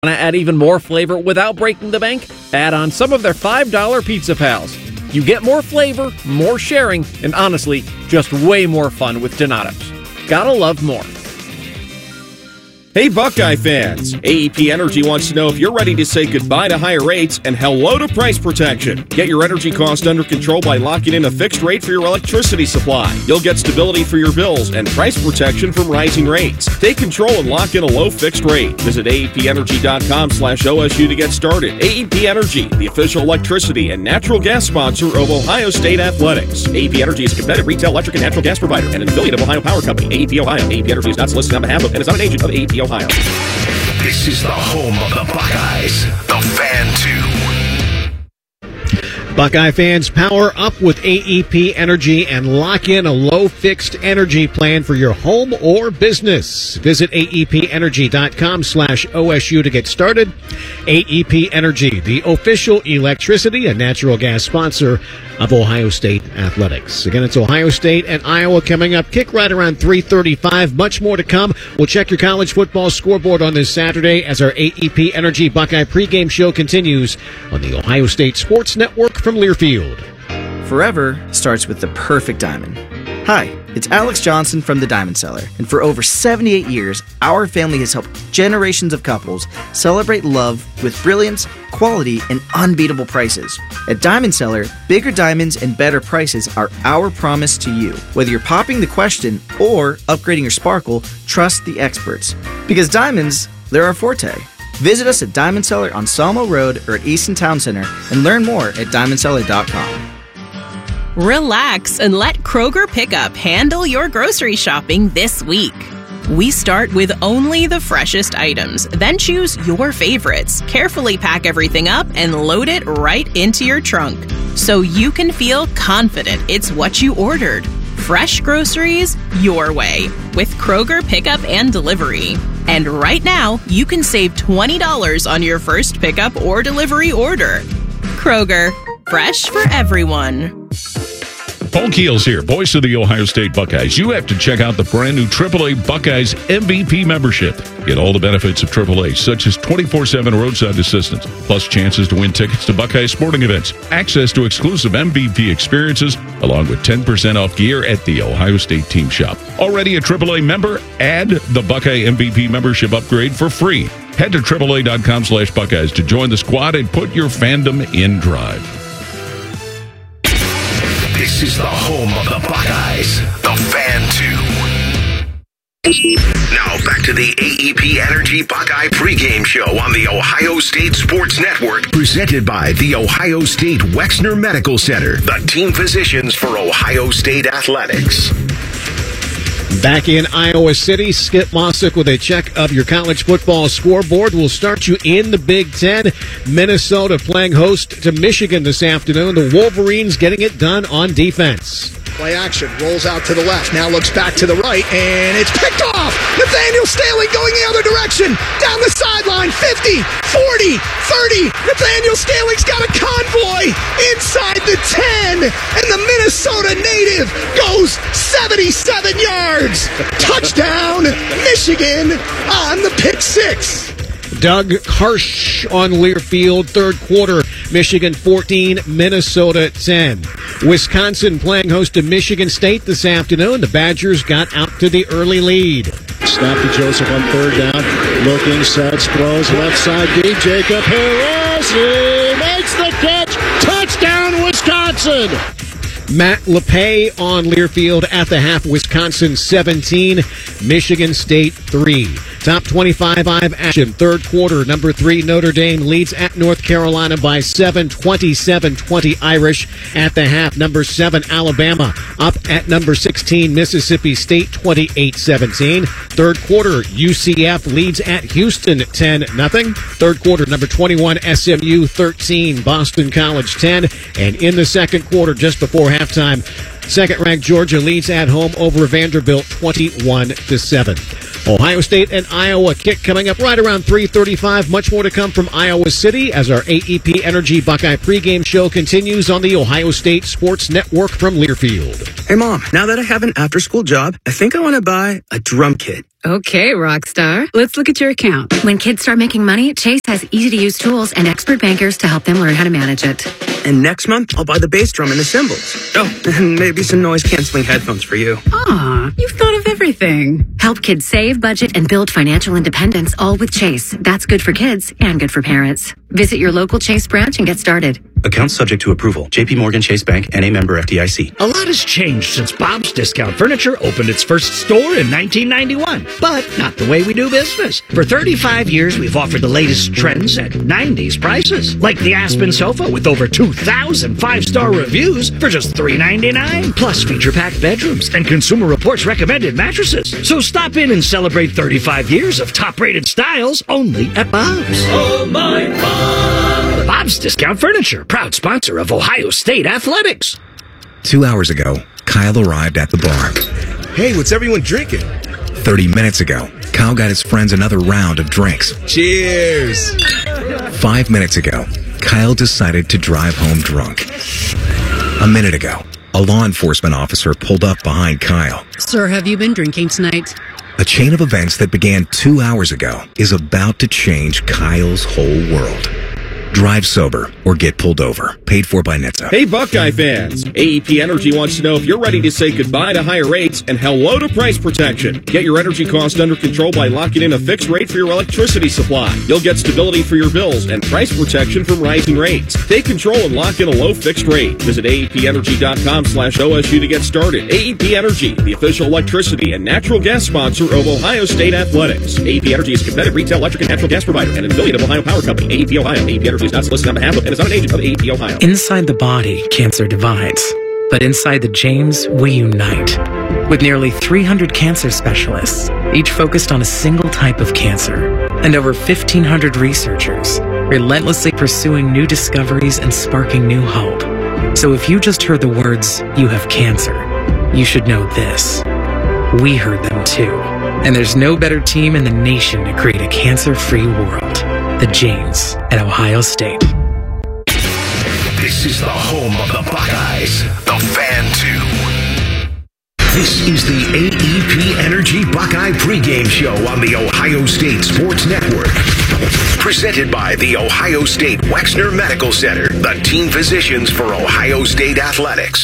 Want to add even more flavor without breaking the bank? Add on some of their $5 Pizza Pals. You get more flavor, more sharing, and honestly, just way more fun with Donato's. Gotta love more. Hey Buckeye fans, AEP Energy wants to know if you're ready to say goodbye to higher rates and hello to price protection. Get your energy cost under control by locking in a fixed rate for your electricity supply. You'll get stability for your bills and price protection from rising rates. Take control and lock in a low fixed rate. Visit aepenergy.com/OSU to get started. AEP Energy, the official electricity and natural gas sponsor of Ohio State Athletics. AEP Energy is a competitive retail electric and natural gas provider and an affiliate of Ohio Power Company. AEP Ohio. AEP Energy is not solicited on behalf of and is not an agent of AEP Ohio. This is the home of the Buckeyes, the Fan 2. Buckeye fans, power up with AEP Energy and lock in a low fixed energy plan for your home or business. Visit aepenergy.com/OSU to get started. AEP Energy, the official electricity and natural gas sponsor of Ohio State Athletics. Again, it's Ohio State and Iowa coming up. Kick right around 3:35. Much more to come. We'll check your college football scoreboard on this Saturday as our AEP Energy Buckeye pregame show continues on the Ohio State Sports Network from Learfield. Forever starts with the perfect diamond. Hi, it's Alex Johnson from the Diamond Cellar, and for over 78 years, our family has helped generations of couples celebrate love with brilliance, quality, and unbeatable prices. At Diamond Cellar, bigger diamonds and better prices are our promise to you. Whether you're popping the question or upgrading your sparkle, trust the experts. Because diamonds, they're our forte. Visit us at Diamond Cellar on Sawmill Road or at Easton Town Center and learn more at diamondcellar.com. Relax and let Kroger Pickup handle your grocery shopping this week. We start with only the freshest items, then choose your favorites, carefully pack everything up, and load it right into your trunk so you can feel confident it's what you ordered. Fresh groceries your way with Kroger Pickup and Delivery. And right now, you can save $20 on your first pickup or delivery order. Kroger, fresh for everyone. Paul Keels here, voice of the Ohio State Buckeyes. You have to check out the brand new AAA Buckeyes MVP membership. Get all the benefits of AAA, such as 24/7 roadside assistance, plus chances to win tickets to Buckeye sporting events, access to exclusive MVP experiences, along with 10% off gear at the Ohio State Team Shop. Already a AAA member? Add the Buckeye MVP membership upgrade for free. Head to AAA.com/Buckeyes to join the squad and put your fandom in drive. This is the home of the Buckeyes, the Fan 2. Now back to the AEP Energy Buckeye pregame show on the Ohio State Sports Network, presented by the Ohio State Wexner Medical Center, the team physicians for Ohio State Athletics. Back in Iowa City, Skip Mossick with a check of your college football scoreboard. We'll start you in the Big Ten. Minnesota playing host to Michigan this afternoon. The Wolverines getting it done on defense. Play action, rolls out to the left, now looks back to the right, and it's picked off! Nathaniel Staley going the other direction, down the sideline, 50, 40, 30, Nathaniel Staley's got a convoy inside the 10, and the Minnesota native goes 77 yards! Touchdown, Michigan on the pick six! Doug Harsh on Learfield, third quarter. Michigan 14, Minnesota 10. Wisconsin playing host to Michigan State this afternoon. The Badgers got out to the early lead. Snap to Joseph on third down. Looking, sets, throws, left side deep. Jacob Harris, he makes the catch. Touchdown, Wisconsin! Matt LePay on Learfield at the half. Wisconsin 17, Michigan State 3. Top 25 live action. Third quarter, number 3 Notre Dame leads at North Carolina by 7, 27-20 Irish. At the half, number 7 Alabama up at number 16 Mississippi State 28-17. Third quarter, UCF leads at Houston 10-0. Third quarter, number 21 SMU 13, Boston College 10. And in the second quarter, just before halftime, second-ranked Georgia leads at home over Vanderbilt 21-7. Ohio State and Iowa kick coming up right around 3:35. Much more to come from Iowa City as our AEP Energy Buckeye pregame show continues on the Ohio State Sports Network from Learfield. Hey, Mom, now that I have an after-school job, I think I want to buy a drum kit. Okay, Rockstar. Let's look at your account. When kids start making money, Chase has easy-to-use tools and expert bankers to help them learn how to manage it. And next month, I'll buy the bass drum and the cymbals. Oh, and maybe some noise-canceling headphones for you. Aw, you've thought of everything. Help kids save, budget, and build financial independence, all with Chase. That's good for kids and good for parents. Visit your local Chase branch and get started. Account subject to approval. JP Morgan Chase Bank, N.A. member FDIC. A lot has changed since Bob's Discount Furniture opened its first store in 1991. But not the way we do business. For 35 years, we've offered the latest trends at 90s prices. Like the Aspen sofa with over 2,000 5-star reviews for just $3.99. Plus feature-packed bedrooms and Consumer Reports recommended mattresses. So stop in and celebrate 35 years of top-rated styles only at Bob's. Oh, my Bob! Bob's Discount Furniture, proud sponsor of Ohio State Athletics. 2 hours ago, Kyle arrived at the bar. Hey, what's everyone drinking? 30 minutes ago, Kyle got his friends another round of drinks. Cheers! 5 minutes ago, Kyle decided to drive home drunk. A minute ago, a law enforcement officer pulled up behind Kyle. Sir, have you been drinking tonight? A chain of events that began 2 hours ago is about to change Kyle's whole world. Drive sober or get pulled over. Paid for by NHTSA. Hey, Buckeye fans. AEP Energy wants to know if you're ready to say goodbye to higher rates and hello to price protection. Get your energy cost under control by locking in a fixed rate for your electricity supply. You'll get stability for your bills and price protection from rising rates. Take control and lock in a low fixed rate. Visit AEPenergy.com/OSU to get started. AEP Energy, the official electricity and natural gas sponsor of Ohio State Athletics. AEP Energy is a competitive retail electric and natural gas provider and an affiliate of Ohio Power Company. AEP Ohio. AEP Energy is not solicited on behalf of and is not an agent of AEP Ohio. Inside the body, cancer divides. But inside the James, we unite. With nearly 300 cancer specialists, each focused on a single type of cancer. And over 1,500 researchers, relentlessly pursuing new discoveries and sparking new hope. So if you just heard the words, "you have cancer," you should know this. We heard them too. And there's no better team in the nation to create a cancer-free world. The James at Ohio State. This is the home of the Buckeyes, the Fan 2. This is the AEP Energy Buckeye pregame show on the Ohio State Sports Network. Presented by the Ohio State Wexner Medical Center, the team physicians for Ohio State Athletics.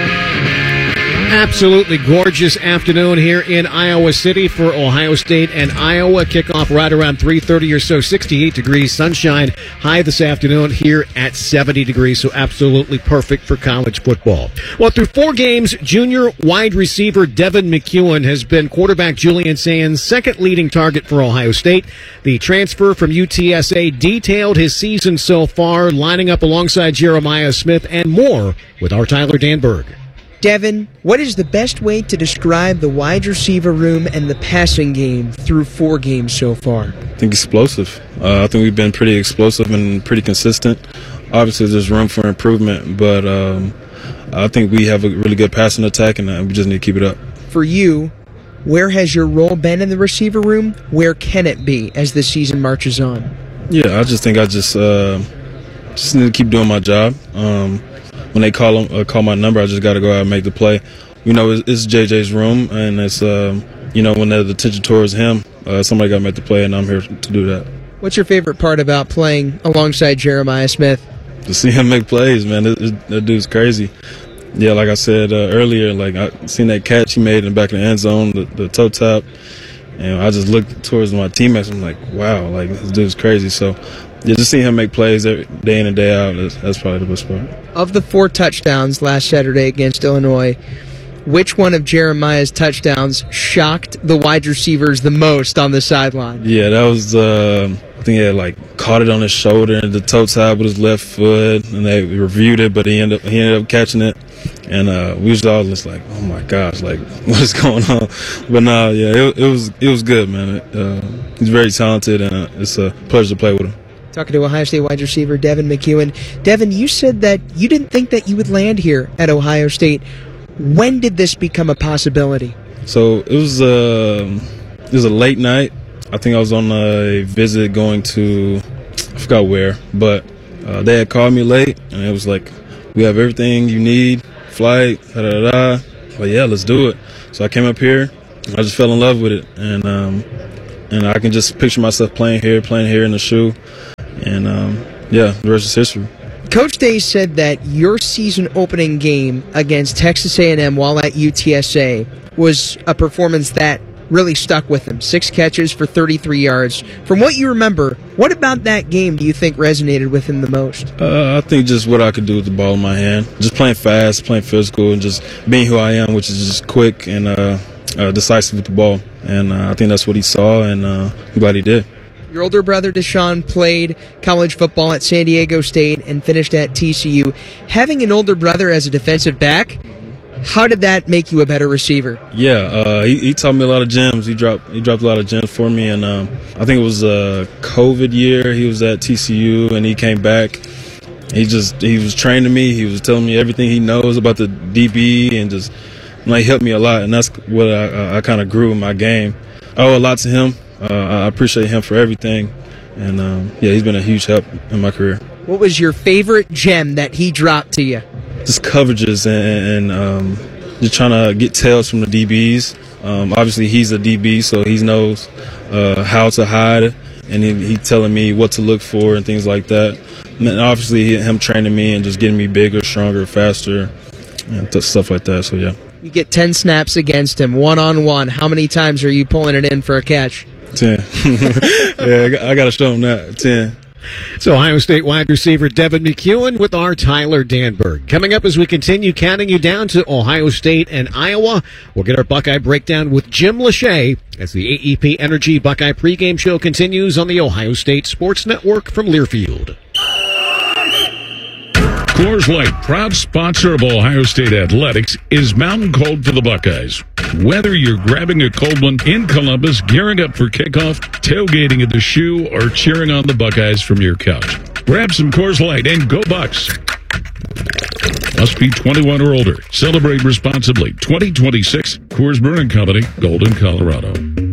Absolutely gorgeous afternoon here in Iowa City for Ohio State and Iowa. Kickoff right around 3:30 or so, 68 degrees, sunshine high this afternoon here at 70 degrees, so absolutely perfect for college football. Well, through 4 games, junior wide receiver Devin McEwen has been quarterback Julian Sands' second leading target for Ohio State. The transfer from UTSA detailed his season so far, lining up alongside Jeremiah Smith and more with our Tyler Danberg. Devin, what is the best way to describe the wide receiver room and the passing game through 4 games so far? I think explosive. I think we've been pretty explosive and pretty consistent. Obviously, there's room for improvement, but I think we have a really good passing attack, and we just need to keep it up. For you, where has your role been in the receiver room? Where can it be as the season marches on? Yeah, I just need to keep doing my job. When they call my number, I just got to go out and make the play. You know, it's JJ's room, and it's when there's attention towards him, somebody got to make the play, and I'm here to do that. What's your favorite part about playing alongside Jeremiah Smith? To see him make plays, man. That dude's crazy. Yeah, like I said earlier, like I seen that catch he made in the back of the end zone, the toe tap, and I just looked towards my teammates. I'm like, wow, like this dude's crazy. So. Yeah, just seeing him make plays every day in and day out, that's probably the best part. Of the 4 touchdowns last Saturday against Illinois, which one of Jeremiah's touchdowns shocked the wide receivers the most on the sideline? Yeah, that was, I think he had caught it on his shoulder and the toe tap with his left foot, and they reviewed it, but he ended up catching it. And we was all just like, oh my gosh, like what is going on? But no, yeah, it was good, man. He's very talented, and it's a pleasure to play with him. Talking to Ohio State wide receiver Devin McEwen. Devin, you said that you didn't think that you would land here at Ohio State. When did this become a possibility? So it was a late night. I think I was on a visit going to, I forgot where, but they had called me late, and it was like, we have everything you need, flight, da-da-da. But yeah, let's do it. So I came up here, I just fell in love with it, and I can just picture myself playing here in the shoe, and the rest is history. Coach Day said that your season opening game against Texas A&M while at UTSA was a performance that really stuck with him. 6 catches for 33 yards. From what you remember, what about that game do you think resonated with him the most? I think just what I could do with the ball in my hand. Just playing fast, playing physical, and just being who I am, which is just quick and decisive with the ball. And I think that's what he saw, and I'm glad he did. Your older brother, Deshaun, played college football at San Diego State and finished at TCU. Having an older brother as a defensive back, how did that make you a better receiver? Yeah, he taught me a lot of gems. He dropped a lot of gems for me, and I think it was a COVID year. He was at TCU, and he came back. He was training me. He was telling me everything he knows about the DB, and just helped me a lot. And that's what I kind of grew in my game. I owe a lot to him. I appreciate him for everything, and he's been a huge help in my career. What was your favorite gem that he dropped to you? Just coverages and just trying to get tails from the DBs. Obviously, he's a DB, so he knows how to hide, and he telling me what to look for and things like that. And obviously, him training me and just getting me bigger, stronger, faster, and stuff like that. So, yeah. You get 10 snaps against him, one-on-one. How many times are you pulling it in for a catch? 10. Yeah, I got to show him that. 10. So Ohio State wide receiver Devin McEwen with our Tyler Danberg. Coming up as we continue counting you down to Ohio State and Iowa, we'll get our Buckeye breakdown with Jim Lachey as the AEP Energy Buckeye pregame show continues on the Ohio State Sports Network from Learfield. Coors Light, proud sponsor of Ohio State Athletics, is mountain cold for the Buckeyes. Whether you're grabbing a cold one in Columbus, gearing up for kickoff, tailgating at the Shoe, or cheering on the Buckeyes from your couch, grab some Coors Light and go Bucks. Must be 21 or older. Celebrate responsibly. 2026 Coors Brewing Company, Golden, Colorado.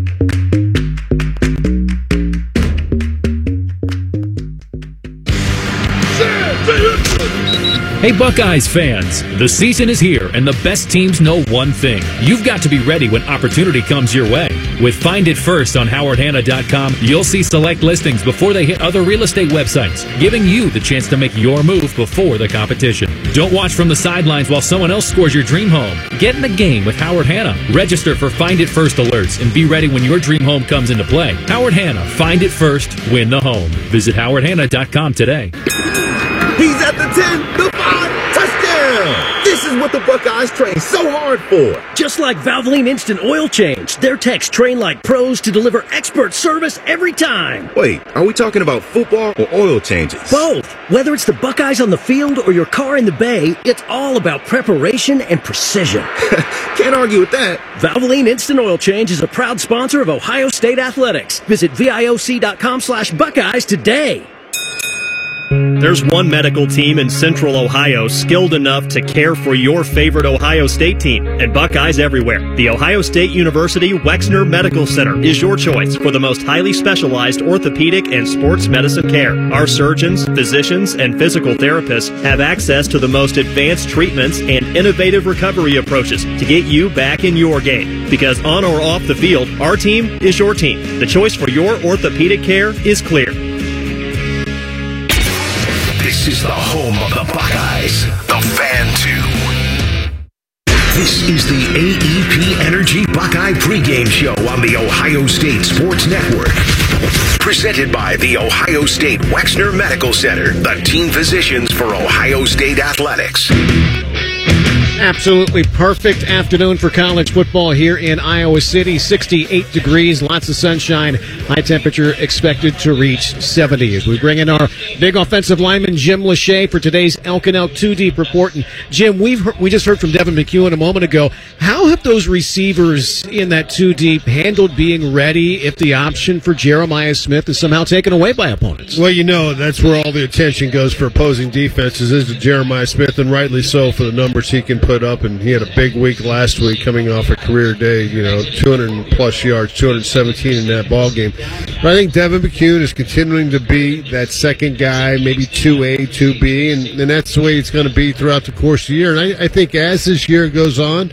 Hey Buckeyes fans, the season is here and the best teams know one thing. You've got to be ready when opportunity comes your way. With Find It First on HowardHanna.com, you'll see select listings before they hit other real estate websites, giving you the chance to make your move before the competition. Don't watch from the sidelines while someone else scores your dream home. Get in the game with Howard Hanna. Register for Find It First alerts and be ready when your dream home comes into play. Howard Hanna, find it first, win the home. Visit HowardHanna.com today. He's at the 10, the 5, touchdown! This is what the Buckeyes train so hard for. Just like Valvoline Instant Oil Change, their techs train like pros to deliver expert service every time. Wait, are we talking about football or oil changes? Both. Whether it's the Buckeyes on the field or your car in the bay, it's all about preparation and precision. Can't argue with that. Valvoline Instant Oil Change is a proud sponsor of Ohio State Athletics. Visit VIOC.com/Buckeyes today. There's one medical team in Central Ohio skilled enough to care for your favorite Ohio State team, and Buckeyes everywhere. The Ohio State University Wexner Medical Center is your choice for the most highly specialized orthopedic and sports medicine care. Our surgeons, physicians, and physical therapists have access to the most advanced treatments and innovative recovery approaches to get you back in your game. Because on or off the field, our team is your team. The choice for your orthopedic care is clear. This is the home of the Buckeyes, the Fan 2. This is the AEP Energy Buckeye pregame show on the Ohio State Sports Network. Presented by the Ohio State Wexner Medical Center, the team physicians for Ohio State Athletics. Absolutely perfect afternoon for college football here in Iowa City. 68 degrees, lots of sunshine. High temperature expected to reach 70 as we bring in our big offensive lineman, Jim Lachey, for today's Elk and Elk 2 Deep report. And Jim, we just heard from Devin McEwen a moment ago. How have those receivers in that 2 Deep handled being ready if the option for Jeremiah Smith is somehow taken away by opponents? Well, that's where all the attention goes for opposing defenses is to Jeremiah Smith, and rightly so for the numbers he can put up, and he had a big week last week coming off a career day, 200-plus yards, 217 in that ball game. But I think Devin McEwen is continuing to be that second guy, maybe 2A, 2B, and that's the way it's going to be throughout the course of the year. And I think as this year goes on,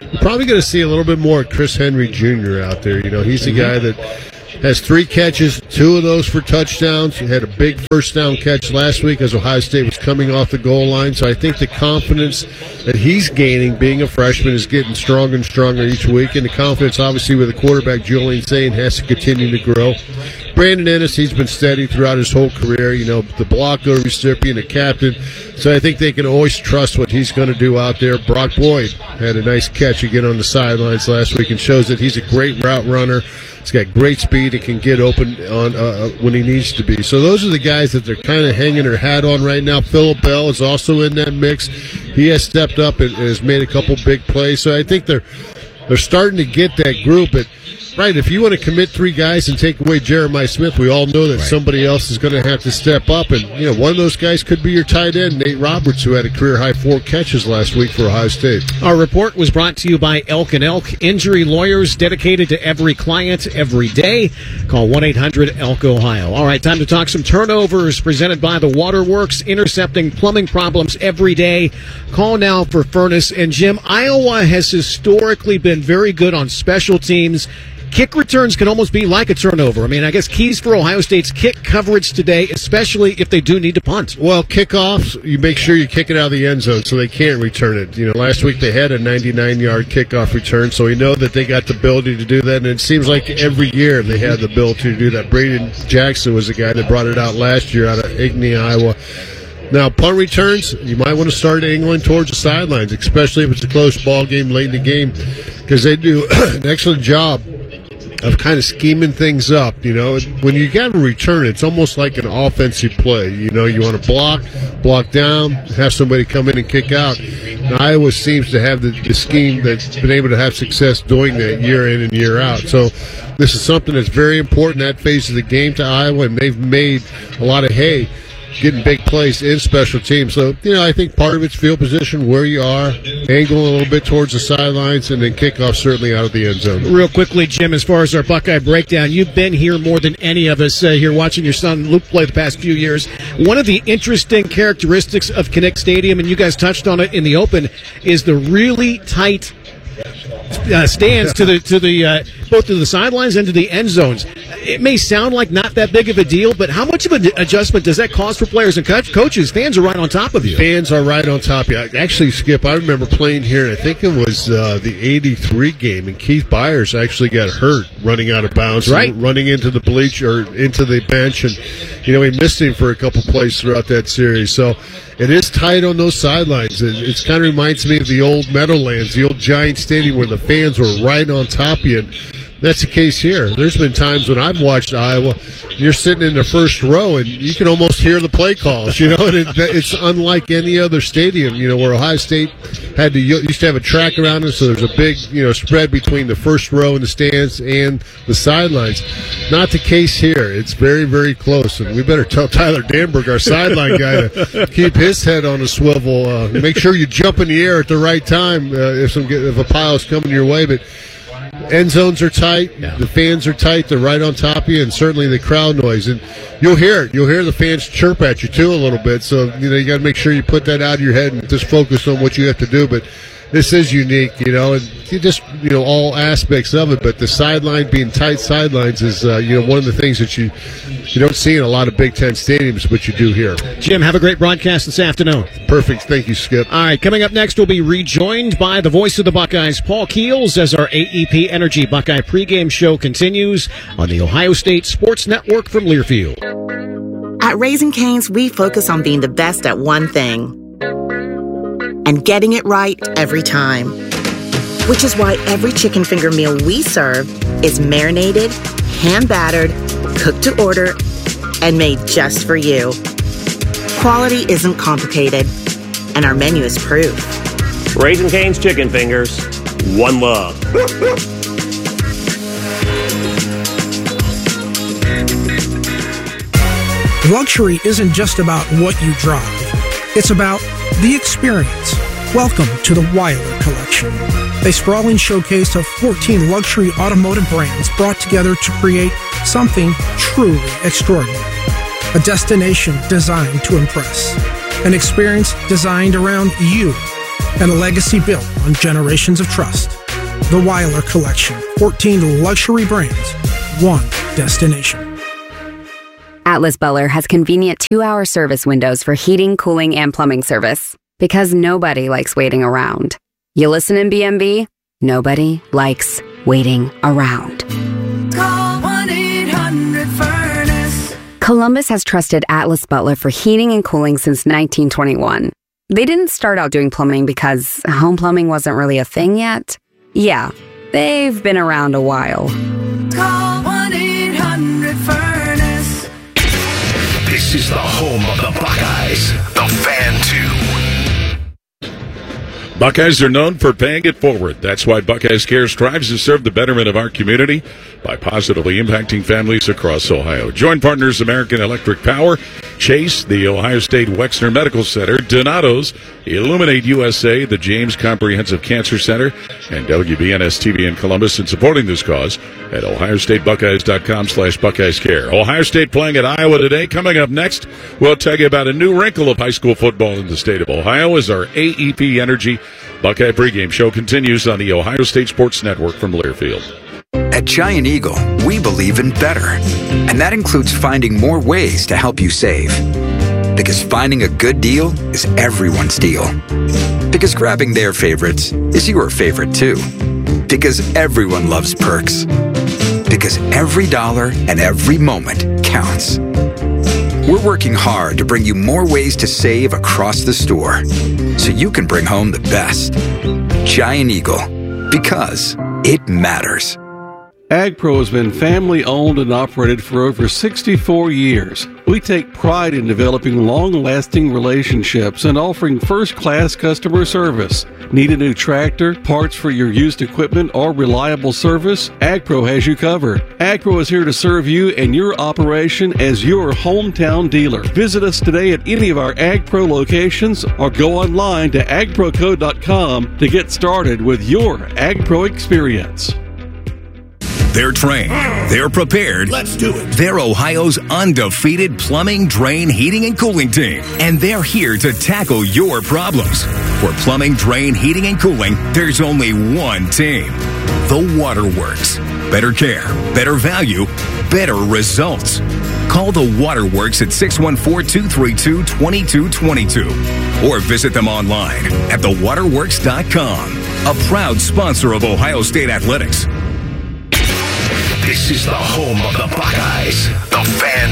You're probably going to see a little bit more Chris Henry Jr. out there. You know, he's the guy that has 3 catches, 2 of those for touchdowns. He had a big first down catch last week as Ohio State was coming off the goal line. So I think the confidence that he's gaining being a freshman is getting stronger and stronger each week. And the confidence, obviously, with the quarterback, Julian Sain, has to continue to grow. Brandon Ennis, he's been steady throughout his whole career. You know, the blocker, recipient, the captain. So I think they can always trust what he's going to do out there. Brock Boyd had a nice catch again on the sidelines last week and shows that he's a great route runner. He's got great speed and can get open on when he needs to be. So those are the guys that they're kind of hanging their hat on right now. Phillip Bell is also in that mix. He has stepped up and has made a couple big plays. So I think they're starting to get that group. But right, if you want to commit 3 guys and take away Jeremiah Smith, we all know that somebody else is going to have to step up. And, you know, one of those guys could be your tight end, Nate Roberts, who had a career-high 4 catches last week for Ohio State. Our report was brought to you by Elk & Elk, injury lawyers dedicated to every client every day. Call 1-800-ELK-OHIO. All right, time to talk some turnovers presented by the Waterworks, intercepting plumbing problems every day. Call now for Furnace. And, Jim, Iowa has historically been very good on special teams. Kick returns can almost be like a turnover. I mean, I guess keys for Ohio State's kick coverage today, especially if they do need to punt. Well, kickoffs, you make sure you kick it out of the end zone so they can't return it. You know, last week they had a 99-yard kickoff return, so we know that they got the ability to do that, and it seems like every year they have the ability to do that. Braden Jackson was the guy that brought it out last year out of Igny, Iowa. Now, punt returns, you might want to start angling towards the sidelines, especially if it's a close ball game late in the game, because they do an excellent job of kind of scheming things up. You know, when you got to return, it's almost like an offensive play. You know, you want to block down, have somebody come in and kick out. And Iowa seems to have the scheme that's been able to have success doing that year in and year out. So this is something that's very important, that phase of the game to Iowa, and they've made a lot of hay getting big plays in special teams. So, you know, I think part of it's field position, where you are, angle a little bit towards the sidelines, and then kickoff certainly out of the end zone. Real quickly, Jim, as far as our Buckeye breakdown, you've been here more than any of us here watching your son Luke play the past few years. One of the interesting characteristics of Kinnick Stadium, and you guys touched on it in the open, is the really tight stands to the both to the sidelines and to the end zones. It may sound like not that big of a deal, but how much of an adjustment does that cause for players and coaches? Fans are right on top of you. Fans are right on top of you. Actually, Skip, I remember playing here, and I think it was the 83 game, and Keith Byers actually got hurt running out of bounds, right, running into the bleach or into the bench, and you know, he missed him for a couple plays throughout that series. So it is tight on those sidelines. It kind of reminds me of the old Meadowlands, the old Giant Stadium, where the fans were right on top of you. And that's the case here. There's been times when I've watched Iowa, you're sitting in the first row, and you can almost hear the play calls, you know, and it's unlike any other stadium, you know, where Ohio State used to have a track around it, so there's a big, you know, spread between the first row in the stands and the sidelines. Not the case here. It's very, very close, and we better tell Tyler Danberg, our sideline guy, to keep his head on a swivel. Make sure you jump in the air at the right time if a pile is coming your way, but end zones are tight. Yeah. The fans are tight. They're right on top of you, and certainly the crowd noise. And you'll hear it. You'll hear the fans chirp at you, too, a little bit. So, you know, you got to make sure you put that out of your head and just focus on what you have to do. But this is unique, you know, and you just, you know, all aspects of it. But the sideline being tight sidelines is, you know, one of the things that you don't see in a lot of Big Ten stadiums, but you do here. Jim, have a great broadcast this afternoon. Perfect. Thank you, Skip. All right, coming up next, we'll be rejoined by the voice of the Buckeyes, Paul Keels, as our AEP Energy Buckeye pregame show continues on the Ohio State Sports Network from Learfield. At Raising Cane's, we focus on being the best at one thing and getting it right every time. Which is why every chicken finger meal we serve is marinated, hand-battered, cooked to order, and made just for you. Quality isn't complicated, and our menu is proof. Raising Cane's Chicken Fingers, one love. Luxury isn't just about what you drive. It's about the experience. Welcome to the Weiler Collection, a sprawling showcase of 14 luxury automotive brands brought together to create something truly extraordinary. A destination designed to impress. An experience designed around you. and a legacy built on generations of trust. The Weiler Collection, 14 luxury brands, one destination. Atlas Butler has convenient 2-hour service windows for heating, cooling, and plumbing service. Because nobody likes waiting around. You listen in BMV? Nobody likes waiting around. Call 1-800-FURNACE. Columbus has trusted Atlas Butler for heating and cooling since 1921. They didn't start out doing plumbing because home plumbing wasn't really a thing yet. Yeah, they've been around a while. Call 1-800-FURNACE. This is the home of the Buckeyes, the Fan 2. Buckeyes are known for paying it forward. That's why Buckeyes Care strives to serve the betterment of our community by positively impacting families across Ohio. Joint partners American Electric Power, Chase, the Ohio State Wexner Medical Center, Donato's, Illuminate USA, the James Comprehensive Cancer Center, and WBNS-TV in Columbus in supporting this cause at ohiostatebuckeyes.com/BuckeyesCare. Ohio State playing at Iowa today. Coming up next, we'll tell you about a new wrinkle of high school football in the state of Ohio as our AEP Energy Buckeye pregame show continues on the Ohio State Sports Network from Learfield. At Giant Eagle, we believe in better. And that includes finding more ways to help you save. Because finding a good deal is everyone's deal. Because grabbing their favorites is your favorite too. Because everyone loves perks. Because every dollar and every moment counts. We're working hard to bring you more ways to save across the store so you can bring home the best. Giant Eagle, because it matters. AgPro has been family-owned and operated for over 64 years. We take pride in developing long-lasting relationships and offering first-class customer service. Need a new tractor, parts for your used equipment, or reliable service? AgPro has you covered. AgPro is here to serve you and your operation as your hometown dealer. Visit us today at any of our AgPro locations or go online to agproco.com to get started with your AgPro experience. They're trained. They're prepared. Let's do it. They're Ohio's undefeated plumbing, drain, heating, and cooling team. And they're here to tackle your problems. For plumbing, drain, heating, and cooling, there's only one team. The Waterworks. Better care, better value, better results. Call the Waterworks at 614-232-2222 or visit them online at thewaterworks.com. A proud sponsor of Ohio State Athletics. This is the home of the Buckeyes, the Fan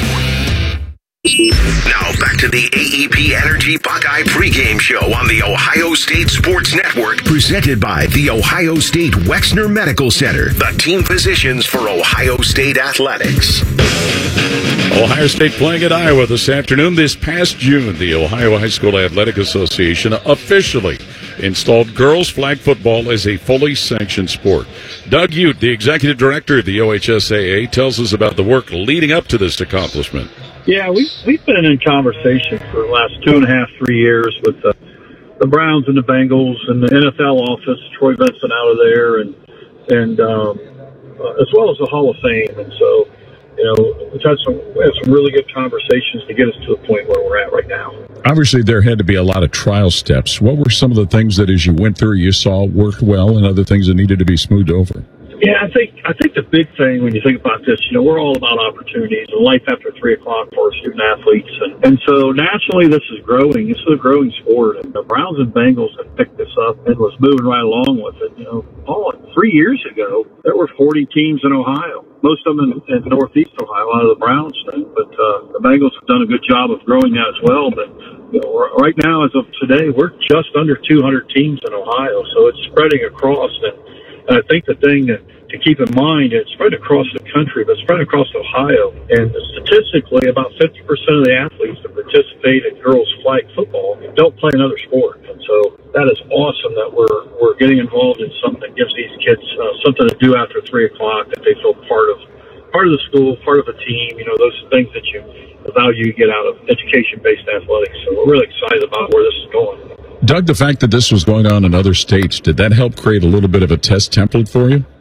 2. Now back to the AEP Energy Buckeye pregame show on the Ohio State Sports Network, presented by the Ohio State Wexner Medical Center, the team physicians for Ohio State Athletics. Ohio State playing at Iowa this afternoon. This past June, the Ohio High School Athletic Association officially installed girls flag football as a fully sanctioned sport. Doug Ute, the executive director of the OHSAA, tells us about the work leading up to this accomplishment. Yeah, we've been in conversation for the last 2.5, 3 years with the Browns and the Bengals and the NFL office, Troy Vincent out of there, and as well as the Hall of Fame. And so, you know, we had some really good conversations to get us to the point where we're at right now. Obviously, there had to be a lot of trial steps. What were some of the things that, as you went through, you saw worked well, and other things that needed to be smoothed over? Yeah, I think the big thing when you think about this, you know, we're all about opportunities and life after 3 o'clock for student athletes, and so naturally this is growing. This is a growing sport, and the Browns and Bengals have picked this up and was moving right along with it. You know, 3 years ago there were 40 teams in Ohio, most of them in Northeast Ohio out of the Browns thing, but the Bengals have done a good job of growing that as well. But you know, right now, as of today, we're just under 200 teams in Ohio, so it's spreading across. And I think the thing to keep in mind, it's spread across the country, but spread across Ohio. And statistically, about 50% of the athletes that participate in girls' flag football don't play another sport. And so that is awesome that we're getting involved in something that gives these kids something to do after 3 o'clock, that they feel part of the school, part of a team. You know, those things that the value you get out of education-based athletics. So we're really excited about where this is going. Doug, the fact that this was going on in other states, did that help create a little bit of a test template for you?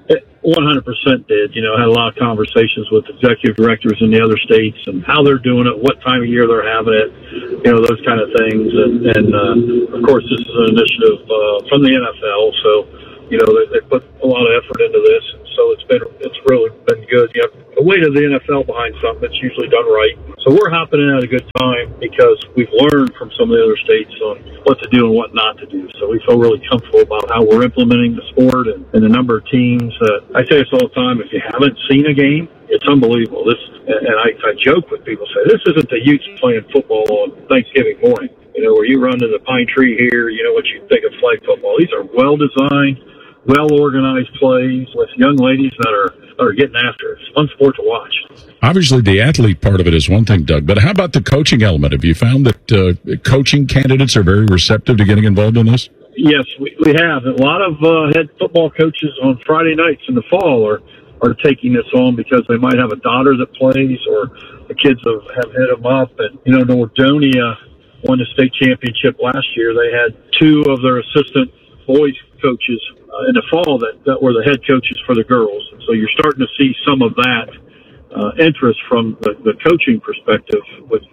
100% did. You know, had a lot of conversations with executive directors in the other states and how they're doing it, what time of year they're having it, you know, those kind of things. And of course, this is an initiative from the NFL, so, you know, they put a lot of effort into this. And so it's really been good. You have the weight of the NFL behind something that's usually done right. So we're hopping in at a good time because we've learned from some of the other states on what to do and what not to do. So we feel really comfortable about how we're implementing the sport and the number of teams. I say this all the time, if you haven't seen a game, it's unbelievable. And I joke with people, say, this isn't the Utes playing football on Thanksgiving morning, you know, where you run to the pine tree here, you know what you think of flag football. These are well-designed, well-organized plays with young ladies that are getting after it. It's a fun sport to watch. Obviously, the athlete part of it is one thing, Doug, but how about the coaching element? Have you found that coaching candidates are very receptive to getting involved in this? Yes, we have. A lot of head football coaches on Friday nights in the fall are taking this on because they might have a daughter that plays or the kids have hit them up. And, you know, Nordonia won the state championship last year. They had two of their assistant boys coaches in the fall that were the head coaches for the girls. And so you're starting to see some of that interest from the coaching perspective, which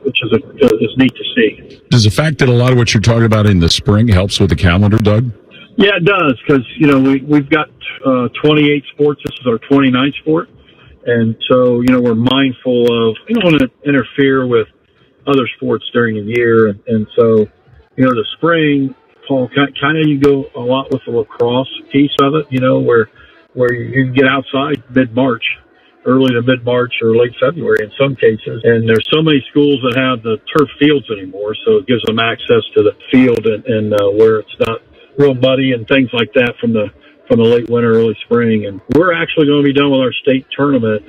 is neat to see. Does the fact that a lot of what you're talking about in the spring helps with the calendar, Doug? Yeah, it does, because, you know, we've got 28 sports. This is our 29th sport. And so, you know, we're mindful of, you don't want to interfere with other sports during the year. And so, you know, the spring, Paul, kind of you go a lot with the lacrosse piece of it, you know, where you can get outside mid-March, early to mid-March or late February in some cases. And there's so many schools that have the turf fields anymore, so it gives them access to the field and where it's not real muddy and things like that from the late winter, early spring. And we're actually going to be done with our state tournament,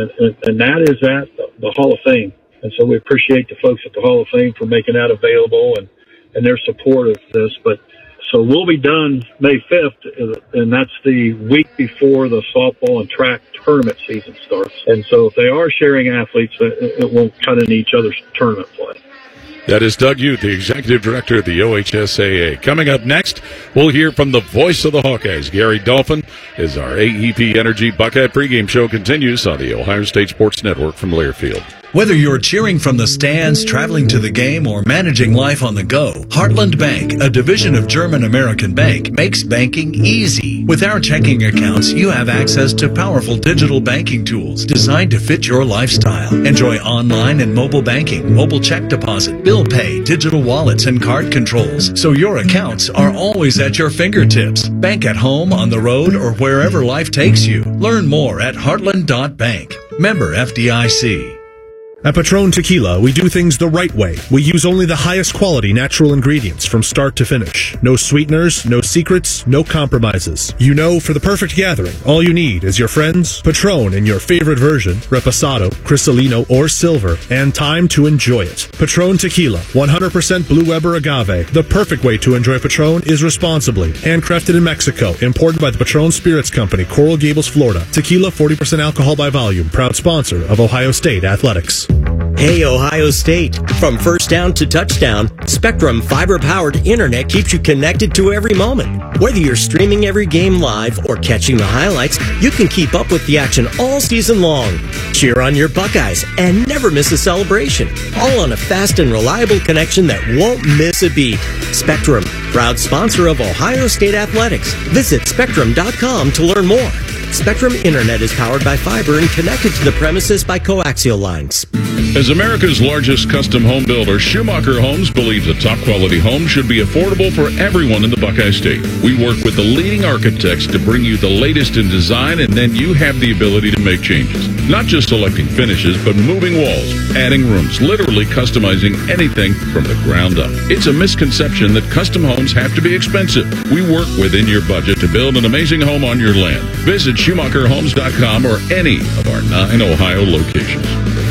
and that is at the Hall of Fame. And so we appreciate the folks at the Hall of Fame for making that available and their support of this. But so we'll be done May 5th, and that's the week before the softball and track tournament season starts. And so if they are sharing athletes, it won't cut into each other's tournament play. That is Doug Youth, the Executive Director of the OHSAA. Coming up next, we'll hear from the voice of the Hawkeyes, Gary Dolphin, as our AEP Energy Buckeye pregame show continues on the Ohio State Sports Network from Learfield. Whether you're cheering from the stands, traveling to the game, or managing life on the go, Heartland Bank, a division of German American Bank, makes banking easy. With our checking accounts, you have access to powerful digital banking tools designed to fit your lifestyle. Enjoy online and mobile banking, mobile check deposit, bill pay, digital wallets, and card controls, so your accounts are always at your fingertips. Bank at home, on the road, or wherever life takes you. Learn more at heartland.bank. Member FDIC. At Patron Tequila, we do things the right way. We use only the highest quality natural ingredients from start to finish. No sweeteners, no secrets, no compromises. You know, for the perfect gathering, all you need is your friends, Patron in your favorite version, Reposado, Cristalino, or Silver, and time to enjoy it. Patron Tequila, 100% Blue Weber agave. The perfect way to enjoy Patron is responsibly. Handcrafted in Mexico, imported by the Patron Spirits Company, Coral Gables, Florida. Tequila, 40% alcohol by volume. Proud sponsor of Ohio State Athletics. Hey, Ohio State. From first down to touchdown, Spectrum fiber-powered internet keeps you connected to every moment. Whether you're streaming every game live or catching the highlights, you can keep up with the action all season long. Cheer on your Buckeyes and never miss a celebration. All on a fast and reliable connection that won't miss a beat. Spectrum, proud sponsor of Ohio State Athletics. Visit Spectrum.com to learn more. Spectrum Internet is powered by fiber and connected to the premises by coaxial lines. As America's largest custom home builder, Schumacher Homes believes a top-quality home should be affordable for everyone in the Buckeye State. We work with the leading architects to bring you the latest in design, and then you have the ability to make changes. Not just selecting finishes, but moving walls, adding rooms, literally customizing anything from the ground up. It's a misconception that custom homes have to be expensive. We work within your budget to build an amazing home on your land. Visit SchumacherHomes.com or any of our 9 Ohio locations.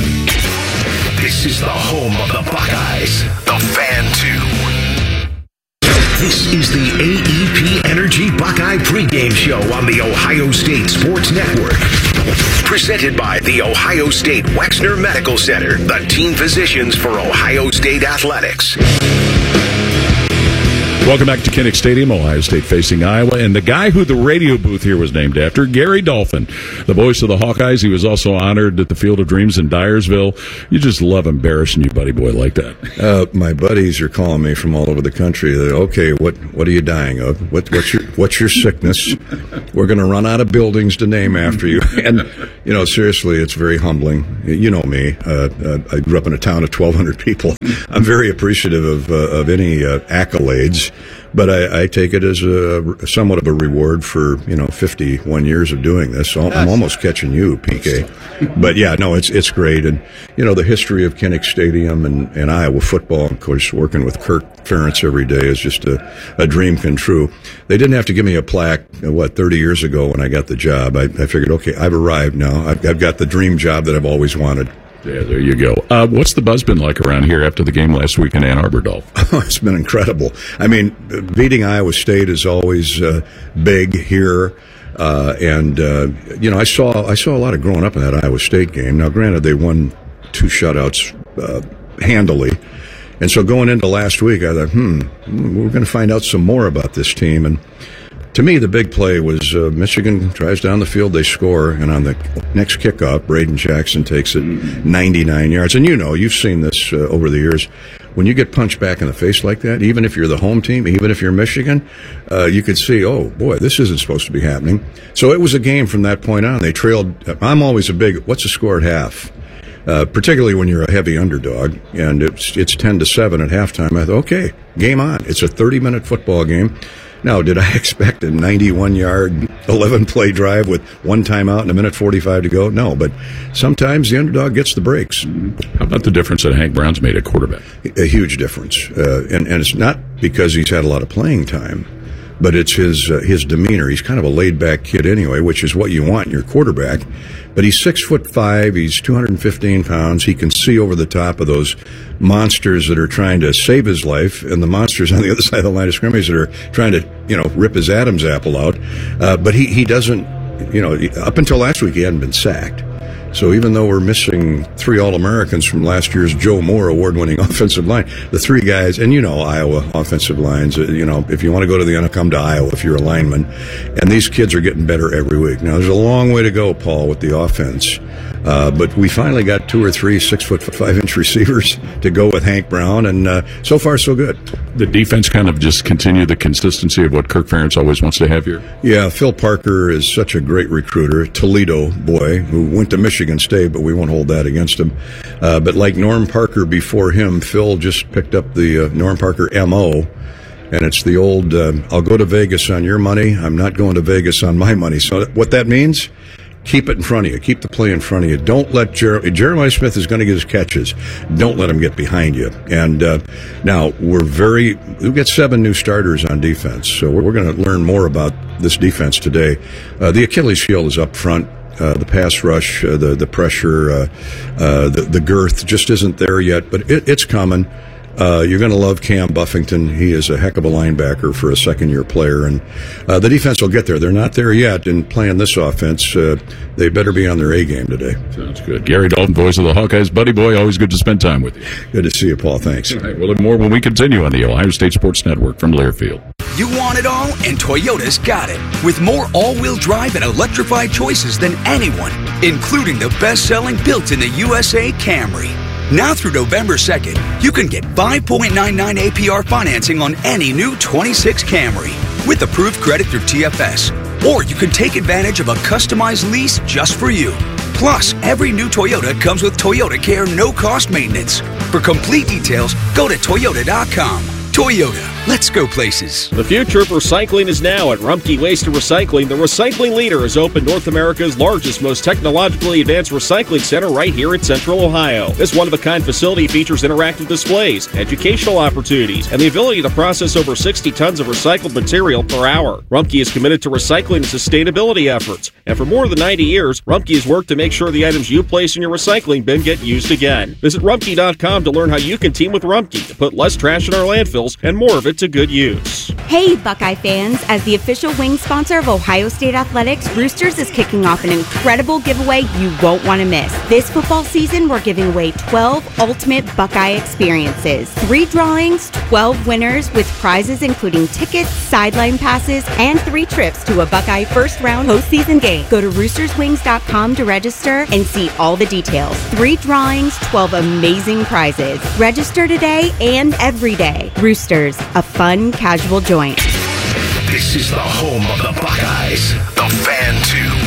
This is the home of the Buckeyes, the Fan 2. This is the AEP Energy Buckeye pregame show on the Ohio State Sports Network. Presented by the Ohio State Wexner Medical Center, the team physicians for Ohio State Athletics. Welcome back to Kinnick Stadium, Ohio State facing Iowa. And the guy who the radio booth here was named after, Gary Dolphin, the voice of the Hawkeyes. He was also honored at the Field of Dreams in Dyersville. You just love embarrassing you buddy boy like that. My buddies are calling me from all over the country. They're, okay, what are you dying of? What's your sickness? We're going to run out of buildings to name after you. And, seriously, it's very humbling. You know me. I grew up in a town of 1,200 people. I'm very appreciative of any accolades. But I take it as somewhat of a reward for 51 years of doing this. So I'm almost catching you, PK. But yeah, no, it's great, and the history of Kinnick Stadium and Iowa football. Of course, working with Kirk Ferentz every day is just a dream come true. They didn't have to give me a plaque 30 years ago when I got the job. I figured, okay, I've arrived now. I've got the dream job that I've always wanted. Yeah, there you go. What's the buzz been like around here after the game last week in Ann Arbor, Dolph? It's been incredible. I mean, beating Iowa State is always big here. I saw a lot of growing up in that Iowa State game. Now, granted, they won 2 shutouts handily. And so going into last week, I thought, we're going to find out some more about this team. And to me, the big play was Michigan drives down the field, they score, and on the next kickoff, Braden Jackson takes it 99 yards. And you've seen this over the years. When you get punched back in the face like that, even if you're the home team, even if you're Michigan, you could see, oh, boy, this isn't supposed to be happening. So it was a game from that point on. They trailed. I'm always a big, what's the score at half? Particularly when you're a heavy underdog, and it's 10-7 at halftime. I thought, okay, game on. It's a 30-minute football game. Now, did I expect a 91-yard, 11-play drive with 1 timeout and 1:45 to go? No, but sometimes the underdog gets the breaks. How about the difference that Hank Brown's made at quarterback? A huge difference. And it's not because he's had a lot of playing time, but it's his demeanor. He's kind of a laid-back kid anyway, which is what you want in your quarterback. But he's 6'5", he's 215 pounds. He can see over the top of those monsters that are trying to save his life, and the monsters on the other side of the line of scrimmage that are trying to, rip his Adam's apple out. But he doesn't, up until last week, he hadn't been sacked. So even though we're missing 3 All-Americans from last year's Joe Moore award-winning offensive line, the 3 guys, and Iowa offensive lines, if you want to go to the NFL, come to Iowa if you're a lineman. And these kids are getting better every week. Now, there's a long way to go, Paul, with the offense. But we finally got 2 or 3 6'5" receivers to go with Hank Brown, and so far so good. The defense kind of just continued the consistency of what Kirk Ferentz always wants to have here. Yeah, Phil Parker is such a great recruiter, Toledo boy who went to Michigan State, but we won't hold that against him. But like Norm Parker before him, Phil just picked up the Norm Parker MO. And it's the old, I'll go to Vegas on your money. I'm not going to Vegas on my money. So what that means, keep it in front of you. Keep the play in front of you. Don't let Jeremiah Smith is going to get his catches. Don't let him get behind you. And now we've got 7 new starters on defense. So we're going to learn more about this defense today. The Achilles heel is up front. The pass rush, the pressure, the girth just isn't there yet, but it's coming. You're going to love Cam Buffington. He is a heck of a linebacker for a second-year player, and the defense will get there. They're not there yet in playing this offense. They better be on their A game today. Sounds good. Gary Dalton, voice of the Hawkeyes. Buddy boy, always good to spend time with you. Good to see you, Paul. Thanks. All right, we'll have more when we continue on the Ohio State Sports Network from Learfield. You want it all, and Toyota's got it. With more all-wheel drive and electrified choices than anyone, including the best-selling built-in-the USA Camry. Now through November 2nd, you can get 5.99 APR financing on any new 26 Camry with approved credit through TFS. Or you can take advantage of a customized lease just for you. Plus, every new Toyota comes with Toyota Care no-cost maintenance. For complete details, go to Toyota.com. Toyota, let's go places. The future of recycling is now at Rumpke Waste and Recycling. The recycling leader has opened North America's largest, most technologically advanced recycling center right here in Central Ohio. This one-of-a-kind facility features interactive displays, educational opportunities, and the ability to process over 60 tons of recycled material per hour. Rumpke is committed to recycling and sustainability efforts, and for more than 90 years, Rumpke has worked to make sure the items you place in your recycling bin get used again. Visit Rumpke.com to learn how you can team with Rumpke to put less trash in our landfills and more of it to good use. Hey, Buckeye fans! As the official wing sponsor of Ohio State Athletics, Roosters is kicking off an incredible giveaway you won't want to miss. This football season, we're giving away 12 ultimate Buckeye experiences. 3 drawings, 12 winners with prizes including tickets, sideline passes, and 3 trips to a Buckeye first-round postseason game. Go to roosterswings.com to register and see all the details. 3 drawings, 12 amazing prizes. Register today and every day. Roosters, a fun, casual joint. This is the home of the Buckeyes, the Fan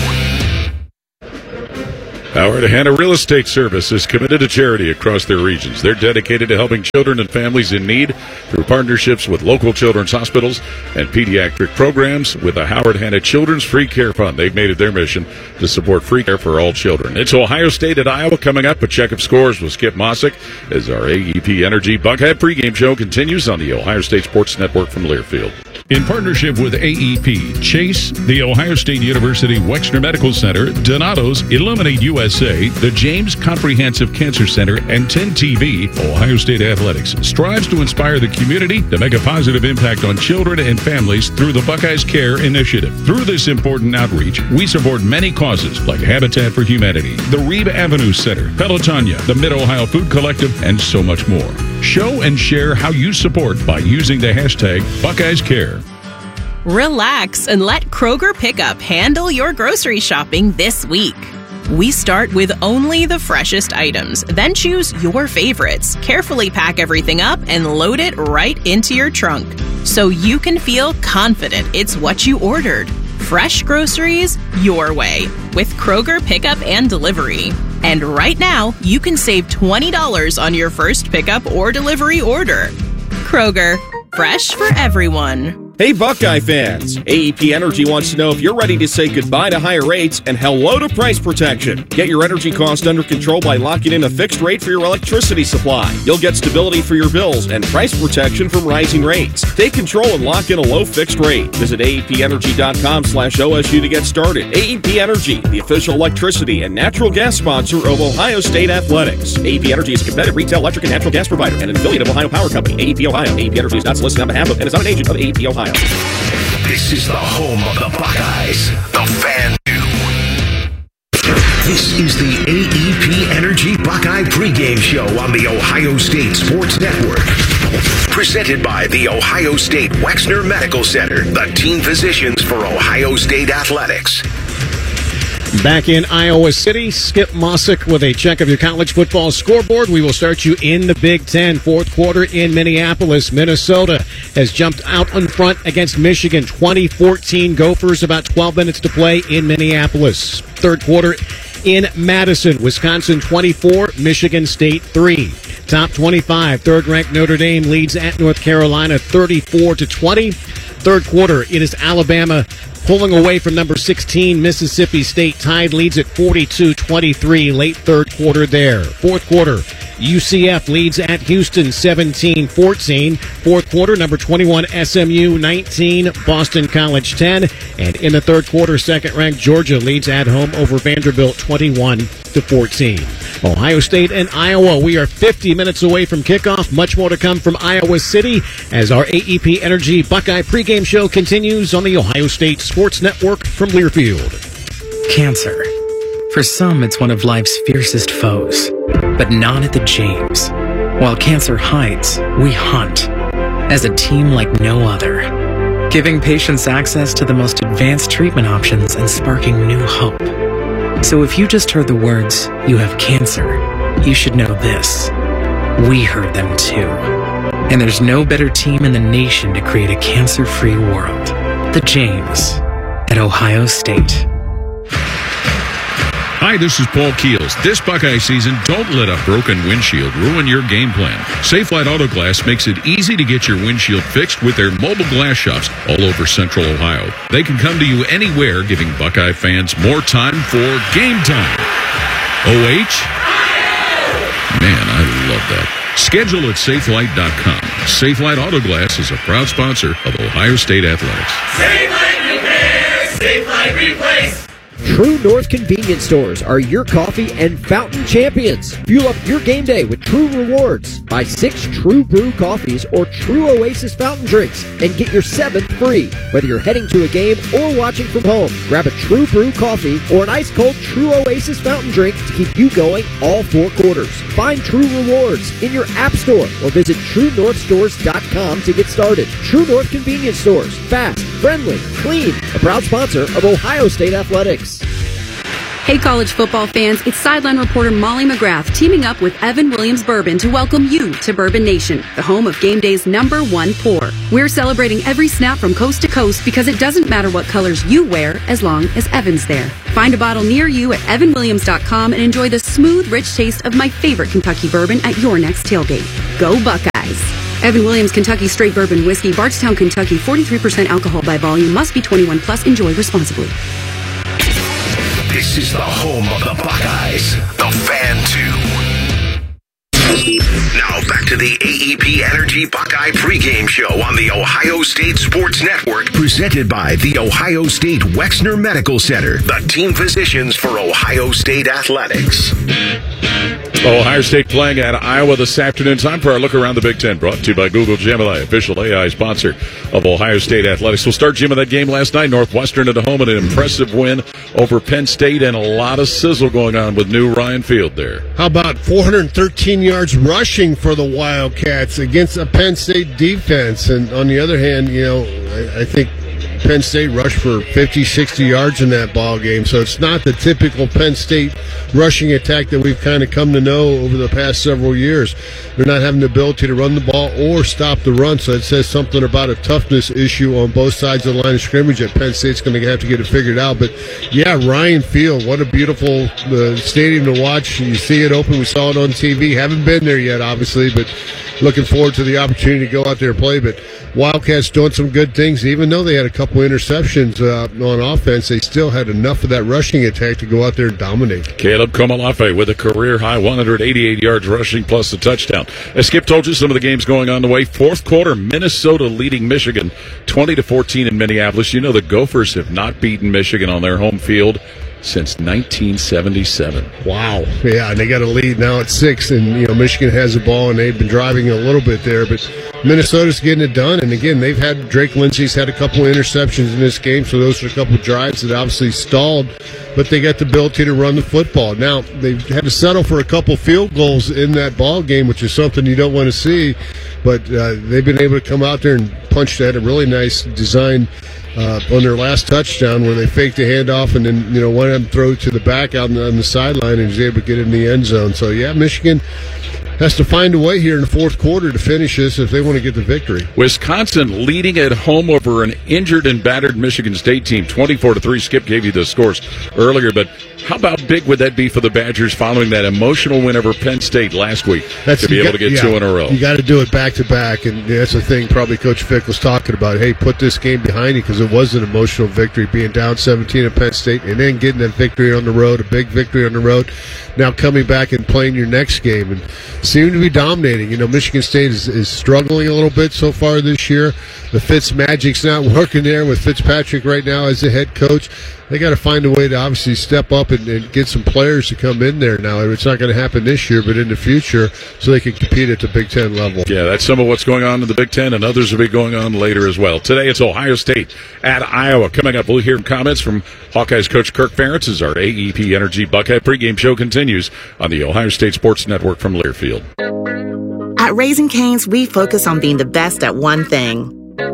2. Howard Hanna Real Estate Service is committed to charity across their regions. They're dedicated to helping children and families in need through partnerships with local children's hospitals and pediatric programs with the Howard Hanna Children's Free Care Fund. They've made it their mission to support free care for all children. It's Ohio State at Iowa coming up. A check of scores with Skip Mossick as our AEP Energy Buckeye pregame show continues on the Ohio State Sports Network from Learfield. In partnership with AEP, Chase, the Ohio State University Wexner Medical Center, Donato's, Illuminate USA, the James Comprehensive Cancer Center, and 10 TV, Ohio State Athletics strives to inspire the community to make a positive impact on children and families through the Buckeyes Care Initiative. Through this important outreach, we support many causes like Habitat for Humanity, the Reeb Avenue Center, Pelotonia, the Mid-Ohio Food Collective, and so much more. Show and share how you support by using the hashtag Buckeyes Care. Relax and let Kroger Pickup handle your grocery shopping this week. We start with only the freshest items, then choose your favorites, carefully pack everything up, and load it right into your trunk so you can feel confident it's what you ordered. Fresh groceries your way with Kroger Pickup and Delivery. And right now, you can save $20 on your first pickup or delivery order. Kroger, fresh for everyone. Hey, Buckeye fans! AEP Energy wants to know if you're ready to say goodbye to higher rates and hello to price protection. Get your energy cost under control by locking in a fixed rate for your electricity supply. You'll get stability for your bills and price protection from rising rates. Take control and lock in a low fixed rate. Visit AEPenergy.com/OSU to get started. AEP Energy, the official electricity and natural gas sponsor of Ohio State Athletics. AEP Energy is a competitive retail electric and natural gas provider and an affiliate of Ohio Power Company. AEP Ohio. AEP Energy is not solicited on behalf of and is not an agent of AEP Ohio. This is the home of the Buckeyes, the Fan 2. This is the AEP Energy Buckeye pregame show on the Ohio State Sports Network. Presented by the Ohio State Wexner Medical Center, the team physicians for Ohio State Athletics. Back in Iowa City, Skip Mossick with a check of your college football scoreboard. We will start you in the Big Ten. Fourth quarter in Minneapolis. Minnesota has jumped out in front against Michigan. 2014 Gophers, about 12 minutes to play in Minneapolis. Third quarter in Madison. Wisconsin 24, Michigan State 3. Top 25, third-ranked Notre Dame leads at North Carolina 34-20. Third quarter, it is Alabama pulling away from number 16, Mississippi State. Tide leads at 42-23, late third quarter there. Fourth quarter, UCF leads at Houston 17-14. Fourth quarter, number 21, SMU 19, Boston College 10. And in the third quarter, second-ranked Georgia leads at home over Vanderbilt 21-14. Ohio State and Iowa, we are 50 minutes away from kickoff. Much more to come from Iowa City as our AEP Energy Buckeye pregame show continues on the Ohio State Sports Network from Learfield. Cancer. For some, it's one of life's fiercest foes, but not at the James. While cancer hides, we hunt as a team like no other, giving patients access to the most advanced treatment options and sparking new hope. So if you just heard the words, "You have cancer," you should know this. We heard them too. And there's no better team in the nation to create a cancer-free world. The James at Ohio State. Hi, this is Paul Keels. This Buckeye season, don't let a broken windshield ruin your game plan. Safelite Auto Glass makes it easy to get your windshield fixed with their mobile glass shops all over Central Ohio. They can come to you anywhere, giving Buckeye fans more time for game time. OH? Man, I love that. Schedule at Safelite.com. Safelite Auto Glass is a proud sponsor of Ohio State Athletics. Safelite Repair, Safelite Replace. True North Convenience Stores are your coffee and fountain champions. Fuel up your game day with True Rewards. Buy 6 True Brew coffees or True Oasis fountain drinks and get your 7th free. Whether you're heading to a game or watching from home, grab a True Brew coffee or an ice-cold True Oasis fountain drink to keep you going all 4 quarters. Find True Rewards in your app store or visit TrueNorthStores.com to get started. True North Convenience Stores. Fast, friendly, clean. A proud sponsor of Ohio State Athletics. Hey college football fans, it's sideline reporter Molly McGrath teaming up with Evan Williams Bourbon to welcome you to Bourbon Nation, the home of game day's #1 pour. We're celebrating every snap from coast to coast because it doesn't matter what colors you wear as long as Evan's there. Find a bottle near you at evanwilliams.com and enjoy the smooth, rich taste of my favorite Kentucky bourbon at your next tailgate. Go Buckeyes! Evan Williams Kentucky Straight Bourbon Whiskey, Bardstown, Kentucky, 43% alcohol by volume, must be 21 plus, enjoy responsibly. This is the home of the Buckeyes, the Fan 2. Now back to the AEP Energy Buckeye pregame show on the Ohio State Sports Network, presented by the Ohio State Wexner Medical Center, the team physicians for Ohio State Athletics. Ohio State playing at Iowa this afternoon. Time for our look around the Big Ten, brought to you by Google Gemini, official AI sponsor of Ohio State Athletics. We'll start, Jim, with that game last night. Northwestern at home, an impressive win over Penn State, and a lot of sizzle going on with new Ryan Field there. How about 413 yards rushing for the Wildcats against a Penn State defense? And on the other hand, I think Penn State rushed for 50, 60 yards in that ball game. So it's not the typical Penn State rushing attack that we've kind of come to know over the past several years. They're not having the ability to run the ball or stop the run. So it says something about a toughness issue on both sides of the line of scrimmage that Penn State's going to have to get it figured out. But, yeah, Ryan Field, what a beautiful stadium to watch. You see it open. We saw it on TV. Haven't been there yet, obviously, but looking forward to the opportunity to go out there and play. But Wildcats doing some good things. Even though they had a couple interceptions on offense, they still had enough of that rushing attack to go out there and dominate. Caleb Komalafe with a career-high 188 yards rushing plus a touchdown. As Skip told you, some of the games going on the way. Fourth quarter, Minnesota leading Michigan 20-14 in Minneapolis. You know the Gophers have not beaten Michigan on their home field since 1977. Wow. Yeah, and they got a lead now at 6, and Michigan has the ball, and they've been driving a little bit there, but Minnesota's getting it done. And again, they've had Drake Lindsey's had a couple of interceptions in this game, so those are a couple of drives that obviously stalled, but they got the ability to run the football. Now, they've had to settle for a couple field goals in that ball game, which is something you don't want to see, but they've been able to come out there and punch that, a really nice design on their last touchdown where they faked the handoff and then, one of them throw to the back out on the sideline and was able to get in the end zone. So, yeah, Michigan has to find a way here in the fourth quarter to finish this if they want to get the victory. Wisconsin leading at home over an injured and battered Michigan State team, 24-3. Skip gave you the scores earlier, but how about big would that be for the Badgers following that emotional win over Penn State last week to be able to get 2 in a row? You got to do it back-to-back, and that's the thing probably Coach Vick was talking about. Hey, put this game behind you because it was an emotional victory, being down 17 at Penn State and then getting that victory on the road, a big victory on the road, now coming back and playing your next game and seem to be dominating. Michigan State is struggling a little bit so far this year. The Fitz magic's not working there with Fitzpatrick right now as the head coach. They got to find a way to obviously step up and get some players to come in there now. It's not going to happen this year, but in the future, so they can compete at the Big Ten level. Yeah, that's some of what's going on in the Big Ten, and others will be going on later as well. Today, it's Ohio State at Iowa. Coming up, we'll hear comments from Hawkeyes coach Kirk Ferentz as our AEP Energy Buckeye pregame show continues on the Ohio State Sports Network from Learfield. At Raising Cane's, we focus on being the best at one thing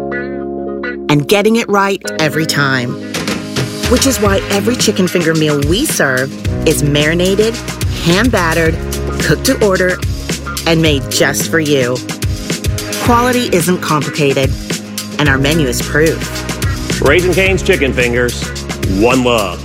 and getting it right every time. Which is why every chicken finger meal we serve is marinated, hand-battered, cooked to order, and made just for you. Quality isn't complicated, and our menu is proof. Raising Cane's Chicken Fingers, one love.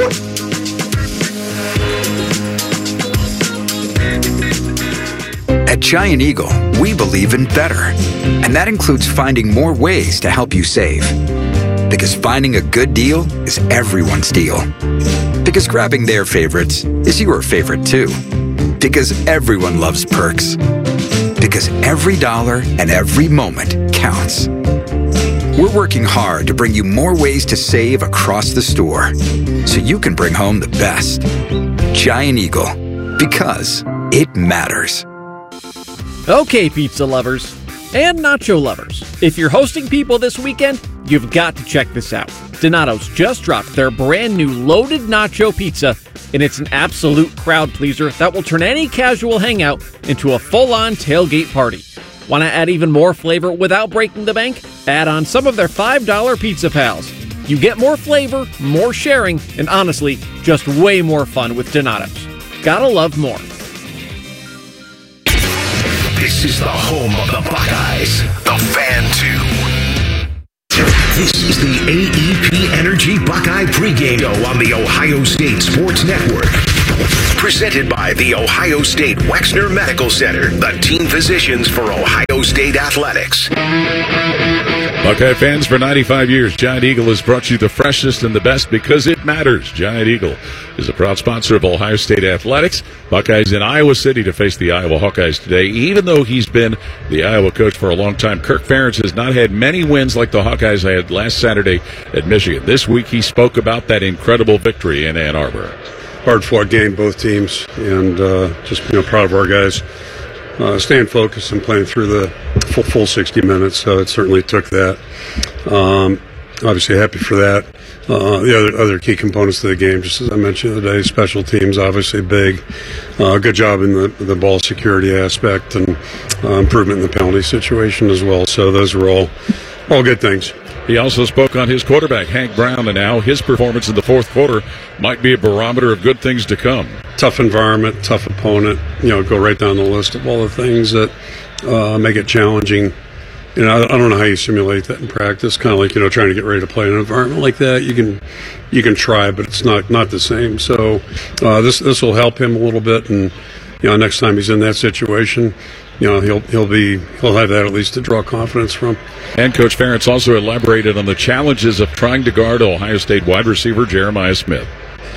At Giant Eagle, we believe in better. And that includes finding more ways to help you save. Because finding a good deal is everyone's deal. Because grabbing their favorites is your favorite too. Because everyone loves perks. Because every dollar and every moment counts. We're working hard to bring you more ways to save across the store so you can bring home the best. Giant Eagle, because it matters. Okay, pizza lovers and nacho lovers, if you're hosting people this weekend, you've got to check this out. Donato's just dropped their brand new loaded nacho pizza, and it's an absolute crowd pleaser that will turn any casual hangout into a full-on tailgate party. Want to add even more flavor without breaking the bank? Add on some of their $5 Pizza Pals. You get more flavor, more sharing, and honestly, just way more fun with Donato's. Gotta love more. This is the home of the Buckeyes, the Fan 2. This is the AEP Energy Buckeye pregame show on the Ohio State Sports Network. Presented by the Ohio State Wexner Medical Center, the team physicians for Ohio State Athletics. Buckeye fans, for 95 years, Giant Eagle has brought you the freshest and the best because it matters. Giant Eagle is a proud sponsor of Ohio State Athletics. Buckeyes in Iowa City to face the Iowa Hawkeyes today. Even though he's been the Iowa coach for a long time, Kirk Ferentz has not had many wins like the Hawkeyes had last Saturday at Michigan. This week he spoke about that incredible victory in Ann Arbor. Hard-fought game, both teams, and just proud of our guys staying focused and playing through the full 60 minutes. So it certainly took that. Obviously happy for that. The other key components of the game, just as I mentioned today, special teams obviously big. Good job in the ball security aspect and improvement in the penalty situation as well. So those were all good things. He also spoke on his quarterback, Hank Brown, and how his performance in the fourth quarter might be a barometer of good things to come. Tough environment, tough opponent. Go right down the list of all the things that make it challenging. I don't know how you simulate that in practice. Kind of like trying to get ready to play in an environment like that. You can try, but it's not the same. So this will help him a little bit, and next time he's in that situation, he'll have that at least to draw confidence from. And Coach Ferentz also elaborated on the challenges of trying to guard Ohio State wide receiver Jeremiah Smith.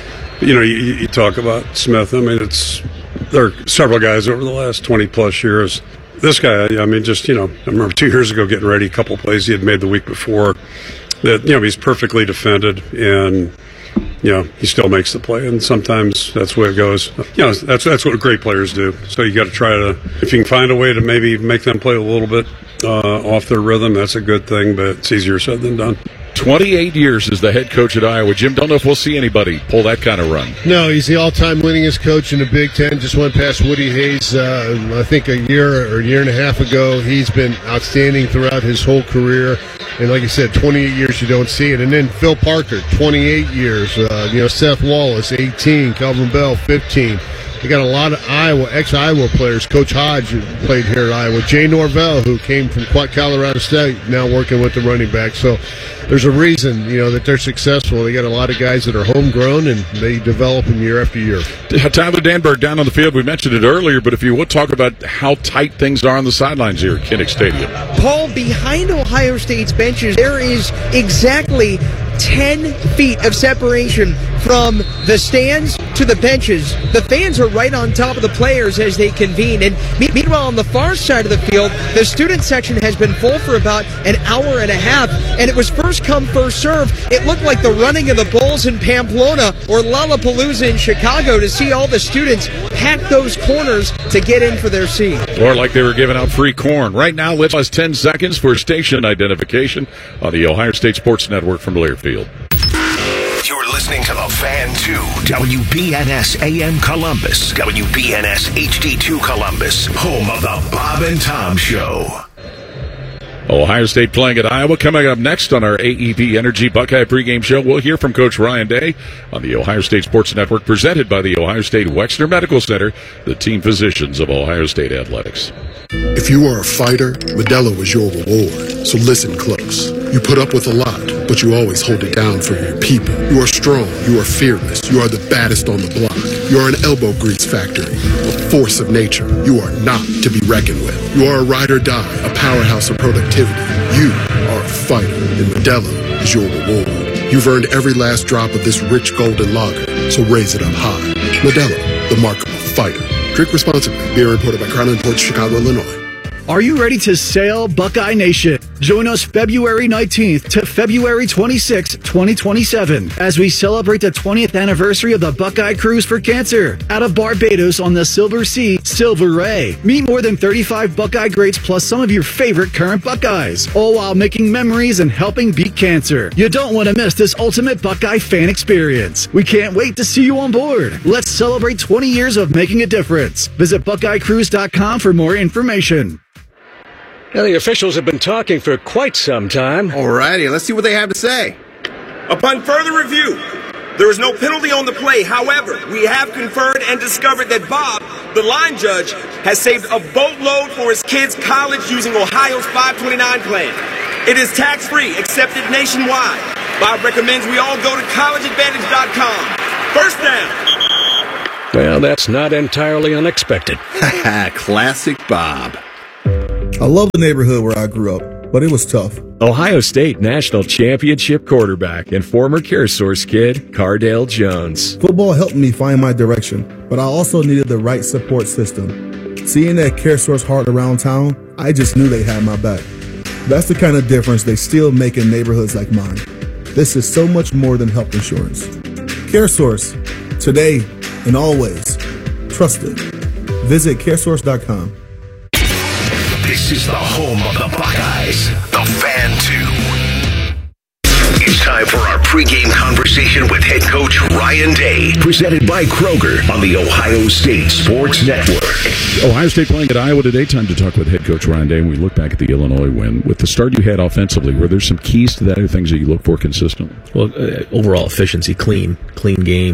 You talk about Smith. I mean, there are several guys over the last 20-plus years. This guy, I remember 2 years ago getting ready, a couple of plays he had made the week before that, he's perfectly defended, and he still makes the play, and sometimes that's the way it goes. That's what great players do. So you got to try to, if you can find a way to maybe make them play a little bit off their rhythm, that's a good thing, but it's easier said than done. 28 years as the head coach at Iowa. Jim, don't know if we'll see anybody pull that kind of run. No, he's the all-time winningest coach in the Big Ten. Just went past Woody Hayes, I think a year and a half ago. He's been outstanding throughout his whole career. And like you said, 28 years you don't see it. And then Phil Parker, 28 years. Seth Wallace, 18. Calvin Bell, 15. They got a lot of ex-Iowa players. Coach Hodge played here at Iowa. Jay Norvell, who came from Colorado State, now working with the running back. So there's a reason, that they're successful. They got a lot of guys that are homegrown, and they develop them year after year. Tyler Danberg down on the field. We mentioned it earlier, but if you would talk about how tight things are on the sidelines here at Kinnick Stadium. Paul, behind Ohio State's benches, there is exactly 10 feet of separation from the stands to the benches. The fans are right on top of the players as they convene. And meanwhile, on the far side of the field, the student section has been full for about an hour and a half, and it was first come, first serve. It looked like the running of the Bulls in Pamplona or Lollapalooza in Chicago to see all the students pack those corners to get in for their seat. Or like they were giving out free corn. Right now, let's pause 10 seconds for station identification on the Ohio State Sports Network from Learfield. You're listening to The Fan 2, WBNS AM Columbus, WBNS HD2 Columbus, home of the Bob and Tom Show. Ohio State playing at Iowa. Coming up next on our AEP Energy Buckeye pregame show, we'll hear from Coach Ryan Day on the Ohio State Sports Network, presented by the Ohio State Wexner Medical Center, the team physicians of Ohio State Athletics. If you are a fighter, Modelo is your reward. So listen close. You put up with a lot, but you always hold it down for your people. You are strong. You are fearless. You are the baddest on the block. You are an elbow grease factory, a force of nature. You are not to be reckoned with. You are a ride or die, a powerhouse of productivity. You are a fighter, and Modelo is your reward. You've earned every last drop of this rich golden lager, so raise it up high. Modelo, the mark of a fighter. Drink responsibly. Beer imported by Crown Imports, Chicago, Illinois. Are you ready to sail, Buckeye Nation? Join us February 19th to February 26th, 2027, as we celebrate the 20th anniversary of the Buckeye Cruise for Cancer out of Barbados on the Silver Sea, Silver Ray. Meet more than 35 Buckeye greats plus some of your favorite current Buckeyes, all while making memories and helping beat cancer. You don't want to miss this ultimate Buckeye fan experience. We can't wait to see you on board. Let's celebrate 20 years of making a difference. Visit BuckeyeCruise.com for more information. Now, the officials have been talking for quite some time. Alrighty, let's see what they have to say. Upon further review, there is no penalty on the play. However, we have conferred and discovered that Bob, the line judge, has saved a boatload for his kids' college using Ohio's 529 plan. It is tax-free, accepted nationwide. Bob recommends we all go to collegeadvantage.com. First down. Well, that's not entirely unexpected. Classic Bob. I love the neighborhood where I grew up, but it was tough. Ohio State National Championship quarterback and former CareSource kid, Cardale Jones. Football helped me find my direction, but I also needed the right support system. Seeing that CareSource heart around town, I just knew they had my back. That's the kind of difference they still make in neighborhoods like mine. This is so much more than health insurance. CareSource, today and always. Trusted. Visit caresource.com. This is the home of the Buckeyes, the Fan 2. It's time for our pregame conversation with head coach Ryan Day, presented by Kroger on the Ohio State Sports Network. Ohio State playing at Iowa today. Time to talk with head coach Ryan Day. And we look back at the Illinois win. With the start you had offensively, were there some keys to that or things that you look for consistently? Well, overall efficiency, clean game.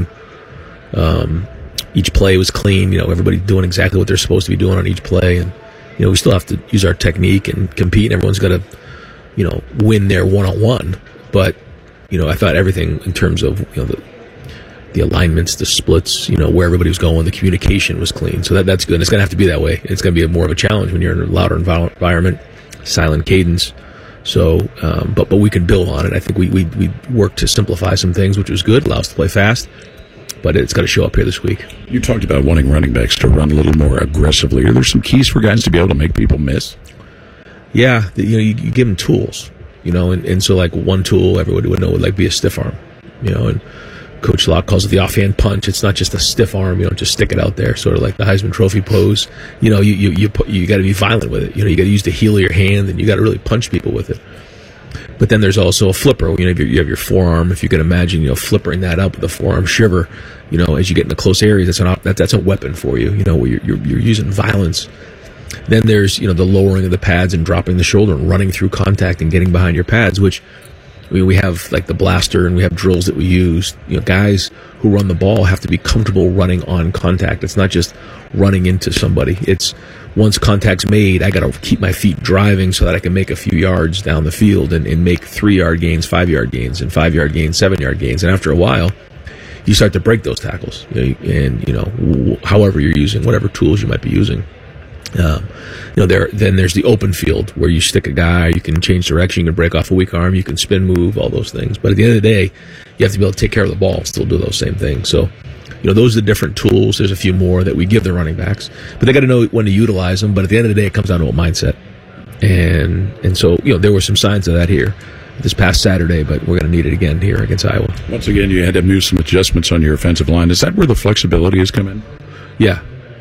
Each play was clean. Everybody doing exactly what they're supposed to be doing on each play. And we still have to use our technique and compete. And everyone's got to, win their one-on-one. But, I thought everything in terms of, the alignments, the splits, where everybody was going, the communication was clean. So that's good. And it's going to have to be that way. It's going to be more of a challenge when you're in a louder environment, silent cadence. So, but we can build on it. I think we worked to simplify some things, which was good, allow us to play fast. But it's got to show up here this week. You talked about wanting running backs to run a little more aggressively. Are there some keys for guys to be able to make people miss? Yeah, you give them tools, and so like one tool everybody would know would be a stiff arm, and Coach Locke calls it the offhand punch. It's not just a stiff arm, you don't just stick it out there, sort of like the Heisman Trophy pose. You got to be violent with it. You got to use the heel of your hand, and you got to really punch people with it. But then there's also a flipper. You have your forearm. If you can imagine, flippering that up with a forearm shiver, as you get into close areas, that's a weapon for you. Where you're using violence. Then there's the lowering of the pads and dropping the shoulder and running through contact and getting behind your pads, which we have like the blaster and we have drills that we use. Guys who run the ball have to be comfortable running on contact. It's not just running into somebody. It's once contact's made, I got to keep my feet driving so that I can make a few yards down the field and make 3-yard gains, 5-yard gains, and 5-yard gains, 7-yard gains. And after a while, you start to break those tackles. However you're using, whatever tools you might be using. Then there's the open field where you stick a guy, you can change direction, you can break off a weak arm, you can spin move, all those things. But at the end of the day, you have to be able to take care of the ball and still do those same things. So, those are the different tools. There's a few more that we give the running backs, but they got to know when to utilize them. But at the end of the day, it comes down to a mindset. And so, there were some signs of that here this past Saturday, but we're going to need it again here against Iowa. Once again, you had to move some adjustments on your offensive line. Is that where the flexibility has come in? Yeah.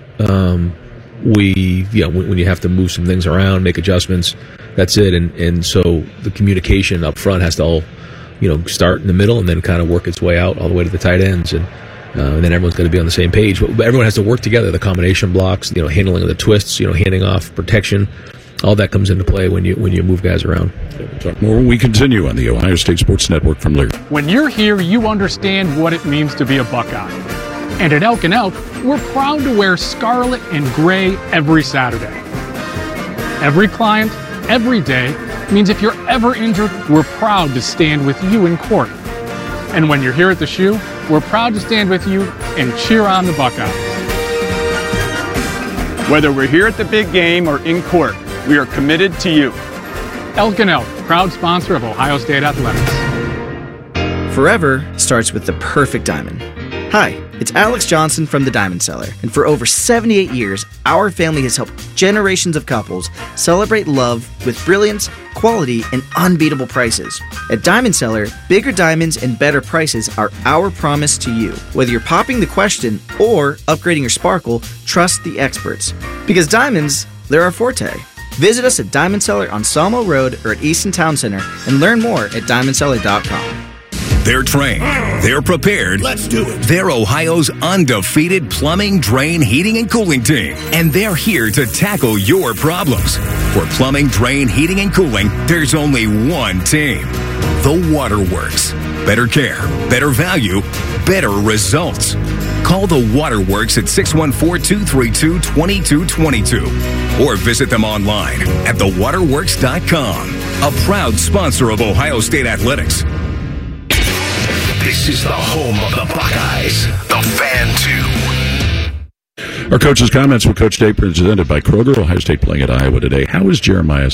When you have to move some things around, make adjustments, that's it. And so the communication up front has to all, start in the middle and then kind of work its way out all the way to the tight ends. And then everyone's going to be on the same page. But everyone has to work together. The combination blocks, handling of the twists, handing off protection, all that comes into play when you move guys around. We'll talk more when we continue on the Ohio State Sports Network from Lear. When you're here, you understand what it means to be a Buckeye. And at Elk & Elk, we're proud to wear scarlet and gray every Saturday. Every client, every day, means if you're ever injured, we're proud to stand with you in court. And when you're here at the shoe, we're proud to stand with you and cheer on the Buckeyes. Whether we're here at the big game or in court, we are committed to you. Elk & Elk, proud sponsor of Ohio State Athletics. Forever starts with the perfect diamond. Hi, It's Alex Johnson from the Diamond Cellar, and for over 78 years, our family has helped generations of couples celebrate love with brilliance, quality, and unbeatable prices. At Diamond Cellar, bigger diamonds and better prices are our promise to you. Whether you're popping the question or upgrading your sparkle, trust the experts. Because diamonds, they're our forte. Visit us at Diamond Cellar on Sawmill Road or at Easton Town Center and learn more at diamondcellar.com. They're trained. They're prepared. Let's do it. They're Ohio's undefeated plumbing, drain, heating, and cooling team. And they're here to tackle your problems. For plumbing, drain, heating, and cooling, there's only one team. The Waterworks. Better care, better value, better results. Call the Waterworks at 614-232-2222 or visit them online at thewaterworks.com. A proud sponsor of Ohio State Athletics. This is the home of the Buckeyes, the Fan 2. Our coach's comments with Coach Day presented by Kroger. Ohio State playing at Iowa today. How is Jeremiah